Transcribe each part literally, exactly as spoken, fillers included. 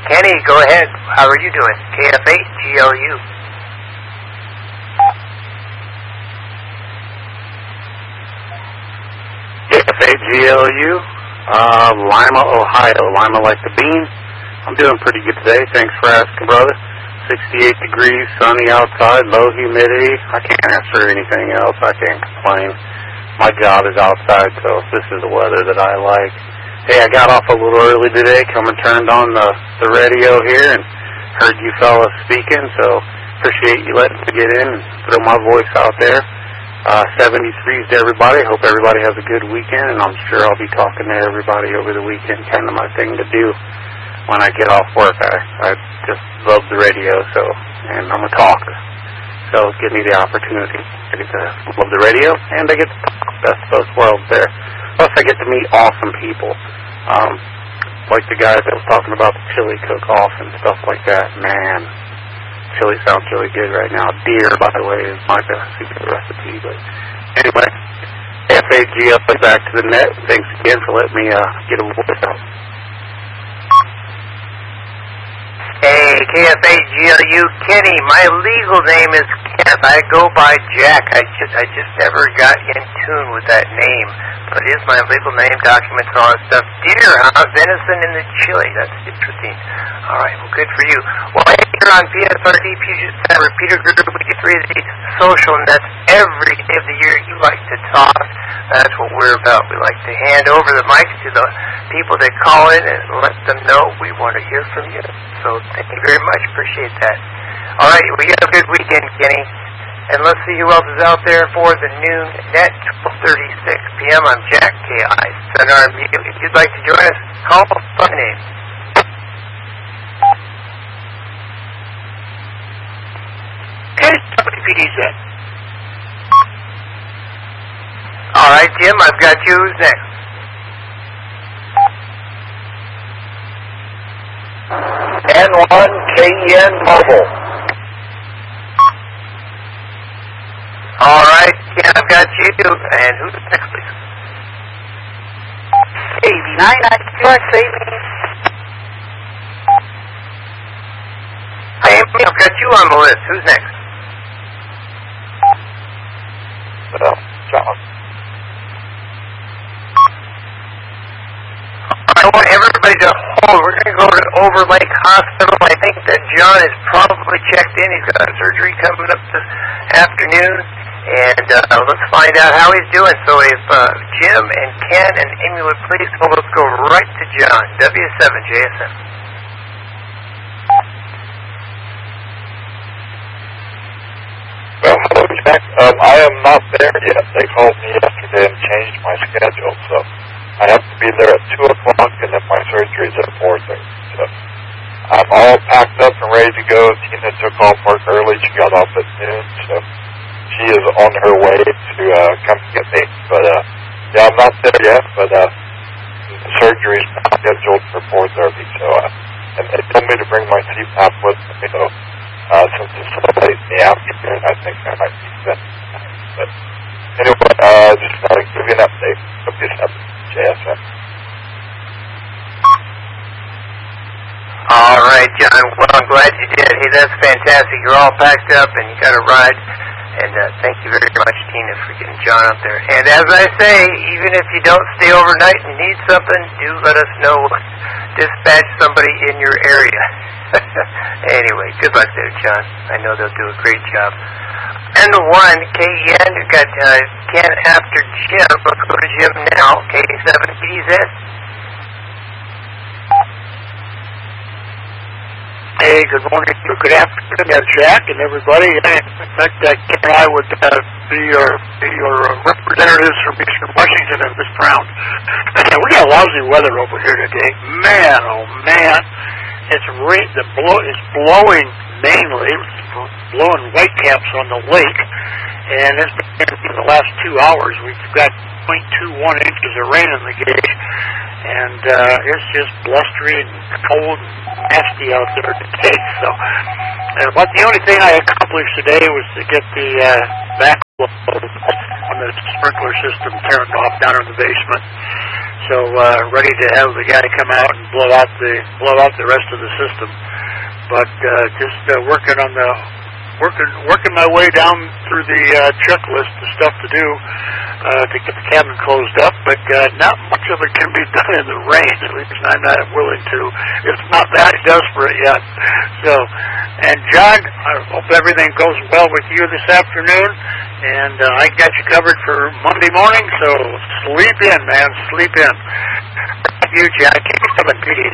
Kenny, go ahead. How are you doing? K F eight G L U. K F eight G L U, uh, Lima, Ohio. Lima like the bean. I'm doing pretty good today. Thanks for asking, brother. sixty-eight degrees, sunny outside, low humidity. I can't answer anything else. I can't complain. My job is outside, so this is the weather that I like. Hey, I got off a little early today, come and turned on the, the radio here and heard you fellas speaking, so appreciate you letting me get in and throw my voice out there. Uh, seventy-threes to everybody. Hope everybody has a good weekend, and I'm sure I'll be talking to everybody over the weekend, kind of my thing to do when I get off work. I, I just love the radio, so, and I'm a talker. So give me the opportunity. I get to love the radio, and I get to talk. Best of both worlds there. Plus, I get to meet awesome people. Um, like the guy that was talking about the chili cook-off and stuff like that. Man, chili sounds really good right now. Deer, by the way, is my best secret recipe. But anyway, F A G up and back to the net. Thanks again for letting me uh, get a voice out. Hey, K F eight G L U, Kenny. My legal name is Kenneth. I go by Jack. I just, I just never got in tune with that name. But it is my legal name, documents and all that stuff. Deer, huh? Venison in the chili. That's interesting. All right, well, good for you. Well, here on P S R D, Puget Sound Repeater Group, we get three of these social nets every day of the year. You like to talk. That's what we're about. We like to hand over the mic to the people that call in and let them know we want to hear from you. So thank you very much. Appreciate that. All right, we have a good weekend, Kenny. And let's see who else is out there for the noon net, twelve thirty-six p.m. I'm Jack, K I, Center Media. If you'd like to join us, call my name. Okay, W P D Z. All right, Jim, I've got you. Who's next? N one K E N Mobile. All right, yeah, I've got you. And who's next, please? Savy, nine ninety-four, Savy. Hey, I've got you on the list. Who's next? Well, John. I want everybody to hold. We're going to go to Overlake Hospital. I think that John is probably checked in. He's got a surgery coming up this afternoon. And uh, let's find out how he's doing. So if uh, Jim and Ken and Amy would please hold, let's go right to John, W seven J S M. Well, hello, Jack. Um, I am not there yet. They called me yesterday and changed my schedule, so I have to be there at two o'clock, and then my surgery is at four thirty. So I'm all packed up and ready to go. Tina took off work early. She got off at noon, so she is on her way to uh, come get me. But, uh, yeah, I'm not there yet, but uh, the surgery is scheduled for four thirty. So, uh, and they told me to bring my C PAP with me, so uh, since it's so late in the afternoon, I think I might be set. But anyway, uh, just uh, give you an update of this J S M. All right, John. Well, I'm glad you did. Hey, that's fantastic. You're all packed up and you got a ride. And uh, thank you very much, Tina, for getting John up there. And as I say, even if you don't stay overnight and need something, do let us know. Dispatch somebody in your area. Anyway, good luck there, John. I know they'll do a great job. And one, K E N, you've got uh, Ken after Jim. Let's go to Jim now. K seven P Z. Hey, good morning, good afternoon, uh, Jack and everybody. In fact, uh, Ken and I would uh, be your be your uh, representatives from Eastern Washington and Miss Brown. We got lousy weather over here today. Man, oh man, it's rain. The blow is blowing mainly, it's blowing whitecaps on the lake, and it's been for the last two hours. We've got zero point two one inches of rain in the gauge. And uh, it's just blustery and cold and nasty out there today. So, uh, but the only thing I accomplished today was to get the uh, backflow on the sprinkler system turned off down in the basement. so uh, ready to have the guy come out and blow out the blow out the rest of the system. But uh, just uh, working on the working working my way down through the uh, checklist of stuff to do uh, to get the cabin closed up. But uh, not much of it can be done in the rain. At least I'm not willing to. It's not that desperate yet. So, and John, I hope everything goes well with you this afternoon. And uh, I got you covered for Monday morning. So sleep in, man. Sleep in. Thank you, Jack. Seven P D.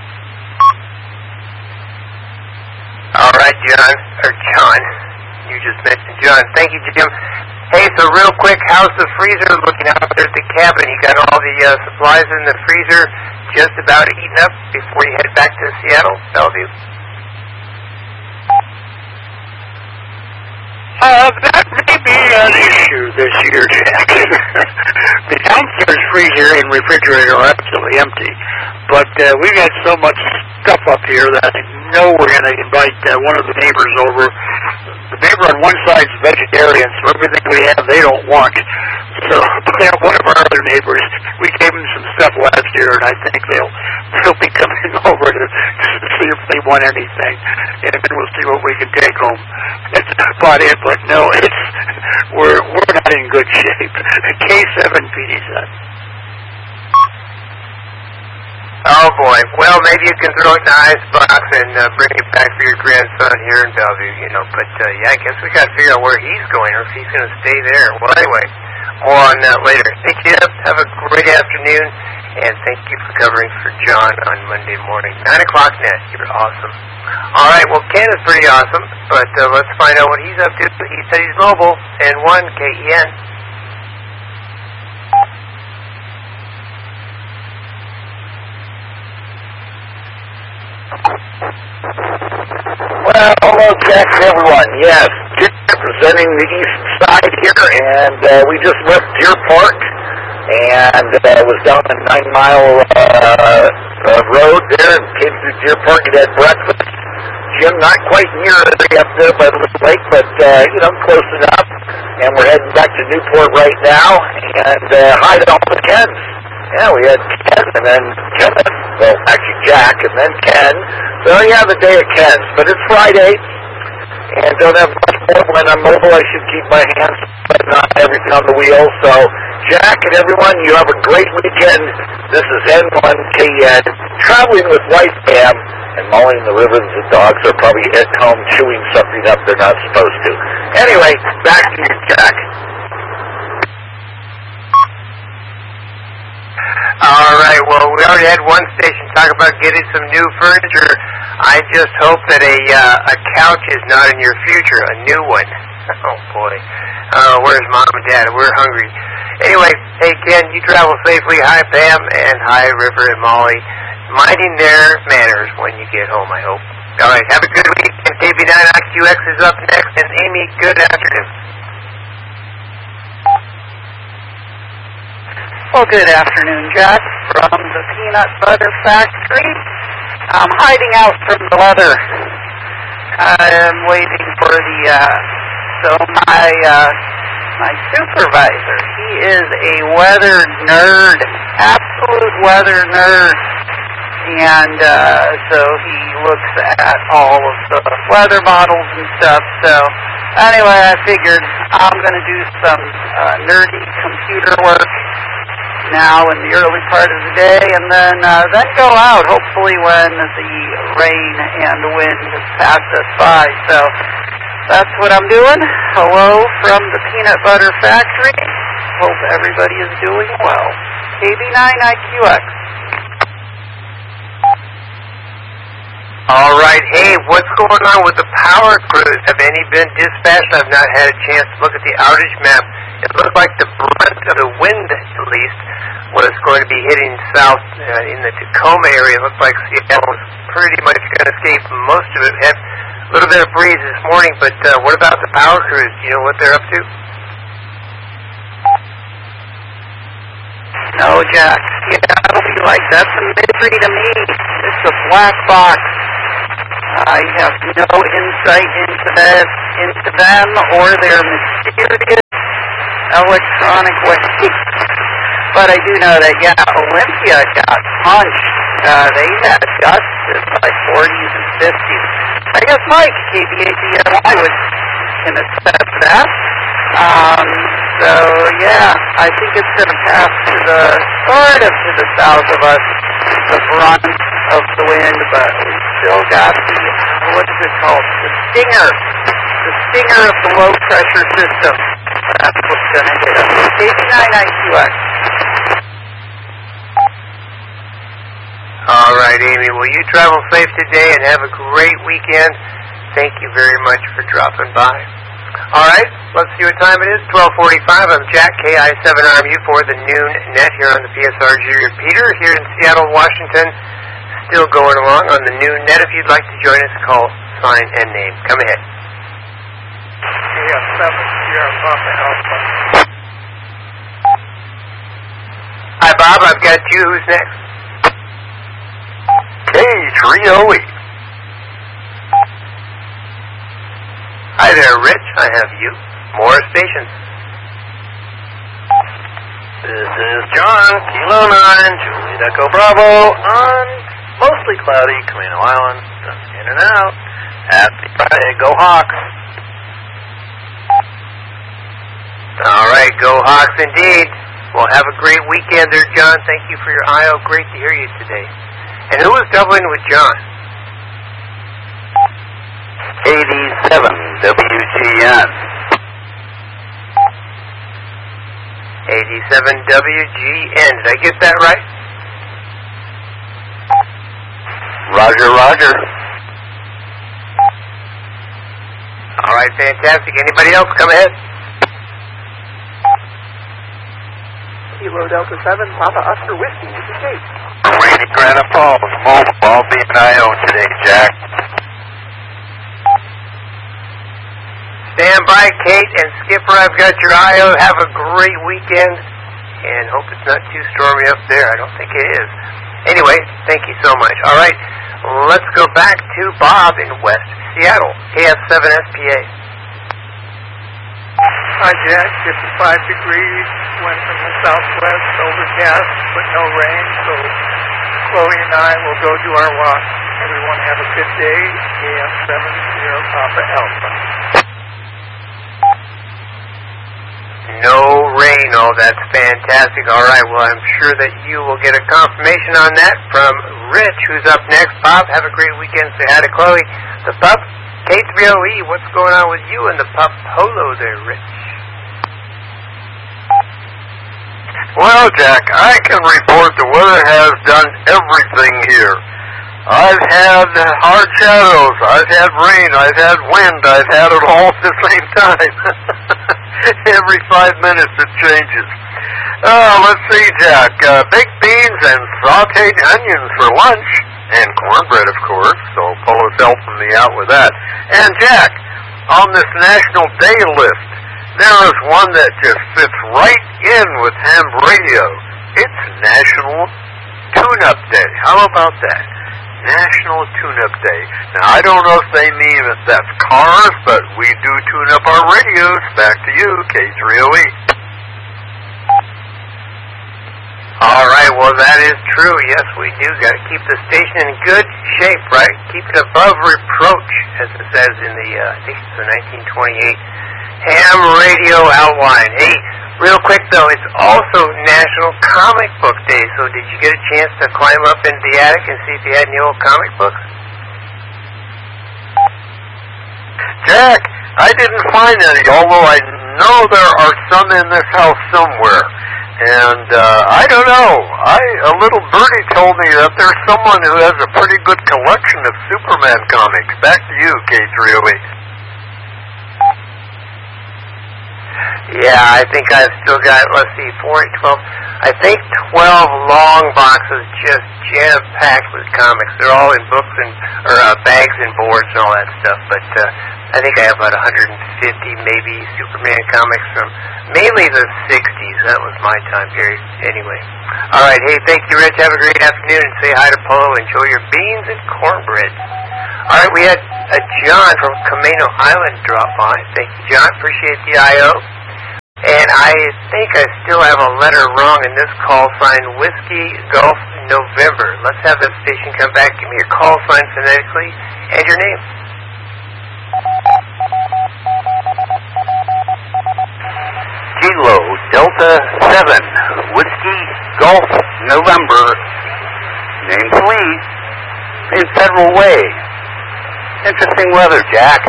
All right, John, or John, you just mentioned John. Thank you, Jim. Hey, so real quick, how's the freezer looking out there at the cabin? You got all the uh, supplies in the freezer just about eaten up before you head back to Seattle, Bellevue? Uh, that may be an issue this year, Jack. The downstairs freezer and refrigerator are absolutely empty, but uh, we got so much stuff up here that I know we're going to invite uh, one of the neighbors over. The neighbor on one side's vegetarian, so everything we have they don't want. So one of our other neighbors, we gave them some stuff last year, and I think they'll they'll be coming over to see if they want anything, and then we'll see what we can take home. That's about it. But no, it's we're we're not in good shape. K seven P D said. Oh boy. Well, maybe you can throw it in the icebox and uh, bring it back for your grandson here in Bellevue. You know, but uh, yeah, I guess we got to figure out where he's going or if he's going to stay there. Well, anyway, more on that later. Thank you. Have a great afternoon, and thank you for covering for John on Monday morning, nine o'clock net. You're awesome. All right. Well, Ken is pretty awesome, but uh, let's find out what he's up to. He said he's mobile. N one K E N. Well, hello, Jack, and everyone. Yes, representing the east side here, and uh, we just left Deer Park, and uh, was down a nine-mile uh, uh, road there, and came through Deer Park and had breakfast. Jim, not quite near up there by the lake, but, uh, you know, close enough, and we're heading back to Newport right now, and uh, hi to all the Kens. Yeah, we had Ken, and then Kenneth, well, actually Jack, and then Ken. So, yeah, the day of Ken's. But it's Friday, and don't have much more. When I'm mobile, I should keep my hands but not everything on the wheel. So, Jack and everyone, you have a great weekend. This is N one K N, traveling with wife Pam, and mowing the ribbons. The dogs are probably at home chewing something up they're not supposed to. Anyway, back to you, Jack. All right, well, we already had one station talk about getting some new furniture. I just hope that a uh, a couch is not in your future, a new one. Oh, boy. Uh, where's Mom and Dad? We're hungry. Anyway, hey, Ken, you travel safely. Hi, Pam, and hi, River and Molly. Minding their manners when you get home, I hope. All right, have a good week. And K B nine I Q X is up next. And Amy, good afternoon. Well, good afternoon, Jack, from the Peanut Butter Factory. I'm hiding out from the weather. I'm waiting for the, uh, so my, uh, my supervisor, he is a weather nerd, absolute weather nerd. And, uh, so he looks at all of the weather models and stuff. So, anyway, I figured I'm going to do some, uh, nerdy computer work now in the early part of the day, and then uh, then go out, hopefully when the rain and wind has passed us by. So that's what I'm doing. Hello from the Peanut Butter Factory. Hope everybody is doing well. K B nine I Q X. All right. Hey, what's going on with the power crews? Have any been dispatched? I've not had a chance to look at the outage map. It looked like the brunt of the wind, at least, was going to be hitting south uh, in the Tacoma area. It looked like Seattle was pretty much going to escape most of it. Had a little bit of breeze this morning, but uh, what about the power crews? Do you know what they're up to? No, Jack. Yeah, it'll be like that's a mystery to me. It's a black box. I have no insight into that, into them or their mysterious electronic waste. But I do know that, yeah, Olympia got punched. Uh, they had justice by forties and fifties. I guess Mike, K B A D N Y, would can attest that. Um, so, yeah, I think it's going to pass to the, sort of to the south of us, the brunt of the wind, but we still got the, what is it called? The stinger. The stinger of the low-pressure system. That's what's going to hit us. K B nine nine Q X. All right, Amy. Well, you travel safe today and have a great weekend. Thank you very much for dropping by. All right, let's see what time it is. twelve forty-five. I'm Jack, K I seven R M U for the noon net here on the P S R G repeater here in Seattle, Washington. Still going along on the noon net. If you'd like to join us, call, sign, and name. Come ahead. K S seven Sierra Papa Alpha. Hi, Bob. I've got you. Who's next? K three O E. Hi there, Rich. I have you. More stations. This is John, Kilo nine, Juliet Echo Bravo, on mostly cloudy Camino Island, in and out. Happy Friday, go Hawks. All right, go Hawks indeed. Well, have a great weekend there, John. Thank you for your I O. Great to hear you today. And who is doubling with John? eighty-seven W G N. eighty-seven W G N. Did I get that right? Roger, roger. All right, fantastic. Anybody else? Come ahead. Kilo Delta seven, Papa Oscar Whiskey, this is Jake. Rainy Granite Falls, mobile, I'll be an I O today, Jack. Stand by, Kate and Skipper. I've got your I O. Have a great weekend, and hope it's not too stormy up there. I don't think it is. Anyway, thank you so much. All right, let's go back to Bob in West Seattle, K S seven S P A. Hi, Jack. fifty-five degrees, wind from the southwest, overcast, but no rain, so Chloe and I will go do our walk. Everyone have a good day. K S seven Sierra Papa Alpha. No rain. Oh, that's fantastic. All right, well, I'm sure that you will get a confirmation on that from Rich, who's up next. Bob, have a great weekend. Say hi to Chloe. The pup, K three O E, what's going on with you and the pup Polo there, Rich? Well, Jack, I can report the weather has done everything here. I've had hard shadows, I've had rain, I've had wind, I've had it all at the same time. Every five minutes it changes. Uh, let's see, Jack. Uh, baked beans and sauteed onions for lunch. And cornbread, of course, so Polo's helping me out with that. And, Jack, on this National Day list, there is one that just fits right in with ham radio. It's National Tune-Up Day. How about that? National Tune-Up Day. Now, I don't know if they mean that that's cars, but we do tune up our radios. Back to you, K three O E. All right, well, that is true. Yes, we do. Got to keep the station in good shape, right? Keep it above reproach, as it says in the, uh, I think it's the nineteen twenty-eight Ham Radio Outline. Hey, real quick, though, it's also National Comic Book Day, so did you get a chance to climb up into the attic and see if you had any old comic books? Jack, I didn't find any, although I know there are some in this house somewhere. And, uh, I don't know. I, a little birdie told me that there's someone who has a pretty good collection of Superman comics. Back to you, K three O E. Yeah, I think I've still got, let's see, four, eight, twelve, I think twelve long boxes just jam-packed with comics. They're all in books and, or uh, bags and boards and all that stuff, but uh, I think I have about one hundred fifty maybe Superman comics from mainly the sixties. That was my time period anyway. All right, hey, thank you, Rich. Have a great afternoon, and say hi to Polo. Enjoy your beans and cornbread. All right, we had a John from Camino Island drop by. Thank you, John. Appreciate the I O. And I think I still have a letter wrong in this call sign, Whiskey Golf November. Let's have that station come back. Give me your call sign phonetically and your name. Kilo Delta seven, Whiskey Golf November, name's Lee, in Federal Way. Interesting weather, Jack.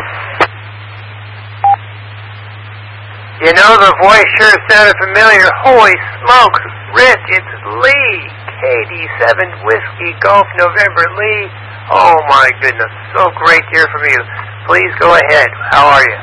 You know, the voice sure sounded familiar. Holy smokes, Rich, it's Lee. K D seven Whiskey Golf November, Lee. Oh my goodness, so great to hear from you. Please go ahead. How are you?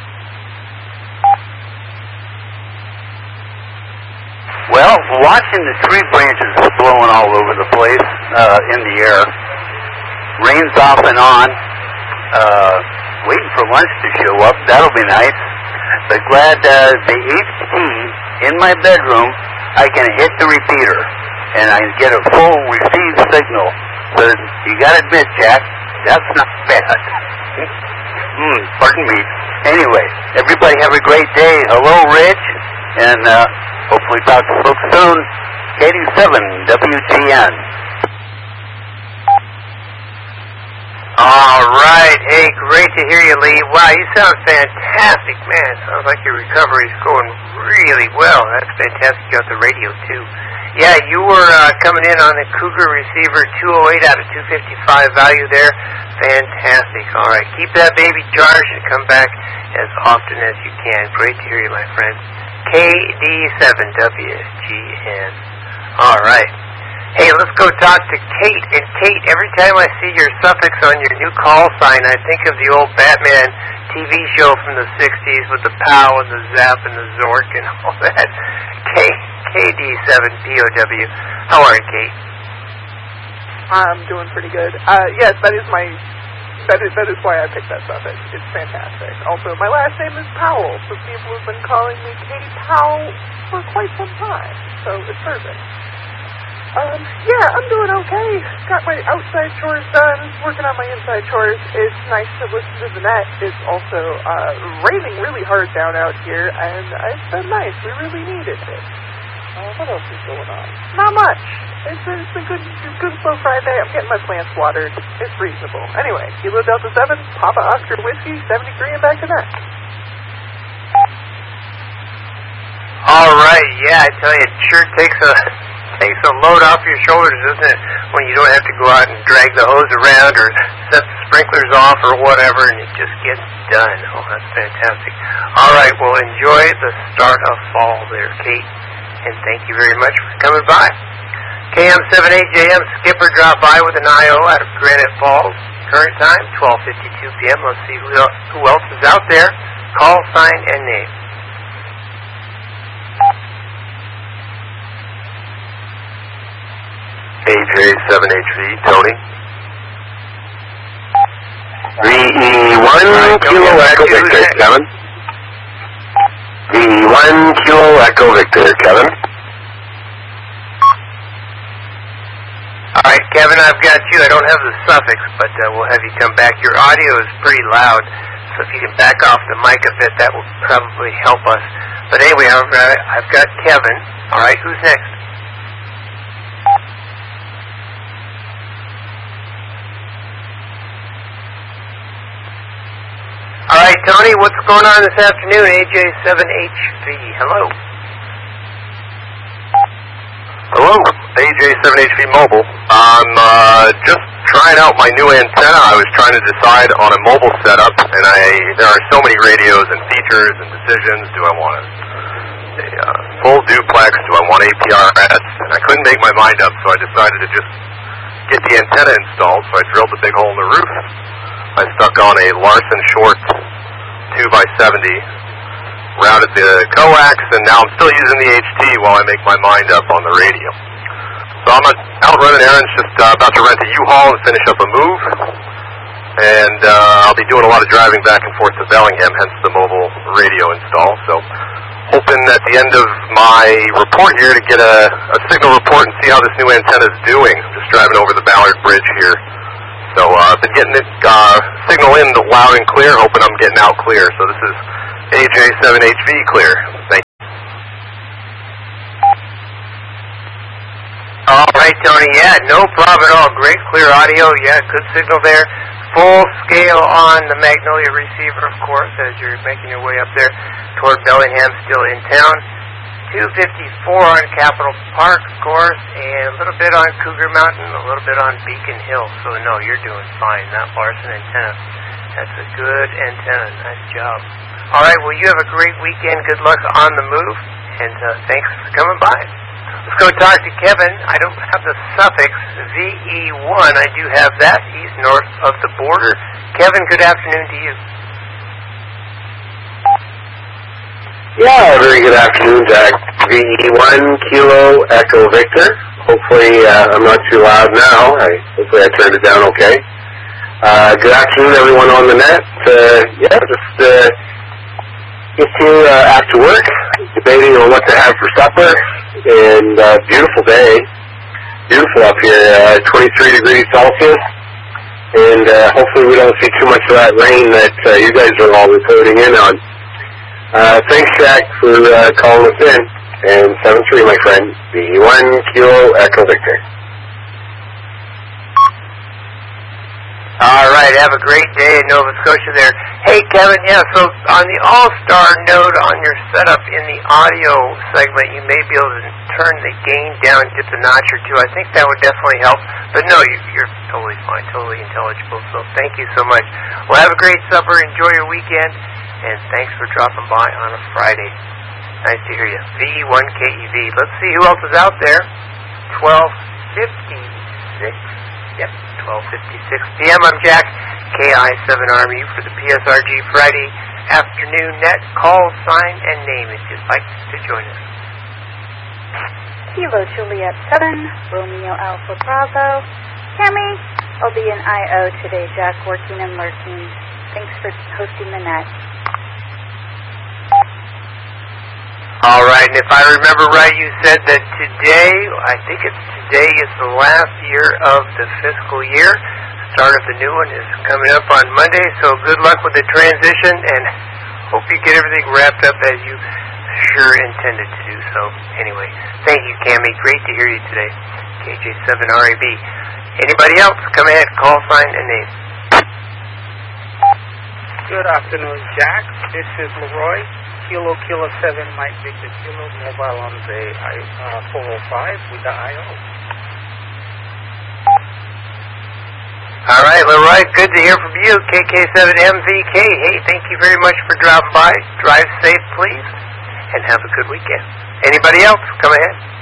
Well, watching the tree branches blowing all over the place uh, in the air, rain's off and on, uh, waiting for lunch to show up. That'll be nice. But glad uh, the H T in my bedroom, I can hit the repeater and I get a full receive signal. So you gotta admit, Jack, that's not bad. mm, pardon me. Anyway, everybody have a great day. Hello, Rich, and uh, hopefully talk to folks soon. K D seven W G N. All right. Hey, great to hear you, Lee. Wow, you sound fantastic, man. Sounds like your recovery's going really well. That's fantastic. You got the radio, too. Yeah, you were uh, coming in on the Cougar receiver two oh eight out of two fifty-five value there. Fantastic. All right. Keep that baby charged and come back as often as you can. Great to hear you, my friend. K D seven W G N. All right. Hey, let's go talk to Kate. And Kate, every time I see your suffix on your new call sign, I think of the old Batman T V show from the sixties with the POW and the Zap and the Zork and all that. K D seven P O W. How are you, Kate? I'm doing pretty good. Uh, yes, that is my... That is, that is why I picked that suffix. It's fantastic. Also, my last name is Powell, so people have been calling me Katie Powell for quite some time. So it's perfect. Um, yeah, I'm doing okay. Got my outside chores done, working on my inside chores. It's nice to listen to the net. It's also uh, raining really hard down out here, and it's been nice. We really needed it. Uh, what else is going on? Not much. It's, it's a good, good slow Friday. I'm getting my plants watered. It's reasonable. Anyway, Kilo Delta seven, Papa Oscar Whiskey, seventy-three and back to net. All right, yeah, I tell you, it sure takes a takes a load off your shoulders, doesn't it, when you don't have to go out and drag the hose around or set the sprinklers off or whatever, and it just gets done. Oh, that's fantastic. All right, well, enjoy the start of fall there, Kate, and thank you very much for coming by. K M seven eight J M, Skipper dropped by with an I O out of Granite Falls. Current time, twelve fifty-two P M Let's see who else is out there. Call sign and name. A J seven H V, Tony. V E one Kilo Echo Victor, Kevin. V E one Kilo Echo Victor, Kevin. All right, Kevin, I've got you. I don't have the suffix, but uh, we'll have you come back. Your audio is pretty loud, so if you can back off the mic a bit, that will probably help us. But anyway, I've got, I've got Kevin. All right, who's next? All right, Tony, what's going on this afternoon? A J seven H V, hello. Hello, A J seven H V Mobile. I'm uh, just trying out my new antenna. I was trying to decide on a mobile setup, and I there are so many radios and features and decisions. Do I want a, a uh, full duplex? Do I want A P R S? And I couldn't make my mind up, so I decided to just get the antenna installed. So I drilled a big hole in the roof. I stuck on a Larson Short two by seventy, routed the coax, and now I'm still using the H T while I make my mind up on the radio. So I'm out running errands, just uh, about to rent a U-Haul and finish up a move. And uh, I'll be doing a lot of driving back and forth to Bellingham, hence the mobile radio install. So hoping at the end of my report here to get a, a signal report and see how this new antenna is doing. I'm just driving over the Ballard Bridge here. So uh, I've been getting it uh, signal in loud and clear, hoping I'm getting out clear. So this is A J seven H V clear. Thank you. All right, Tony. Yeah, no problem at all. Great, clear audio. Yeah, good signal there. Full scale on the Magnolia receiver, of course, as you're making your way up there toward Bellingham, still in town. two fifty-four on Capitol Park, of course, and a little bit on Cougar Mountain, a little bit on Beacon Hill. So, no, you're doing fine. That Larson antenna. That's a good antenna. Nice job. All right, well, you have a great weekend. Good luck on the move, and uh, thanks for coming by. Let's go talk to Kevin. I don't have the suffix V E one. I do have that. He's north of the border. Kevin, good afternoon to you. Yeah, very good afternoon, Jack. V E one, Kilo, Echo, Victor. Hopefully uh, I'm not too loud now. I, hopefully I turned it down okay. Uh, good afternoon, everyone on the net. Uh, yeah, just uh, just here uh, after work, debating on what to have for supper. And uh, beautiful day. Beautiful up here, uh, twenty-three degrees Celsius. And uh, hopefully we don't see too much of that rain that uh, you guys are all reporting in on. Uh, thanks, Jack, for uh, calling us in. And seven three, my friend. V one, Kilo, Echo, Victor. All right, have a great day in Nova Scotia there. Hey, Kevin, yeah, so on the All-Star node on your setup in the audio segment, you may be able to turn the gain down just a notch or two. I think that would definitely help. But no, you, you're totally fine, totally intelligible, so thank you so much. Well, have a great supper, enjoy your weekend, and thanks for dropping by on a Friday. Nice to hear you. V E one K E V. Let's see who else is out there. twelve fifty-six. Yep, twelve fifty-six P M I'm Jack, K I seven R M U for the P S R G Friday afternoon net. Call, sign, and name if you'd like to join us. Kilo Juliet seven, Romeo Alpha Bravo. Tammy, I'll be in I O today, Jack, working and lurking. Thanks for hosting the net. All right, and if I remember right, you said that today, I think it's today is the last year of the fiscal year. Start of the new one is coming up on Monday, so good luck with the transition, and hope you get everything wrapped up as you sure intended to do so. Anyway, thank you, Cammie. Great to hear you today. K J seven R A B. Anybody else? Come ahead, call, sign, and name. Good afternoon, Jack. This is Leroy. Kilo, Kilo seven, Mike Victor Kilo, mobile on the uh, four oh five with the I O. All right, Leroy, good to hear from you. K K seven M V K. Hey, thank you very much for dropping by. Drive safe, please, and have a good weekend. Anybody else? Come ahead.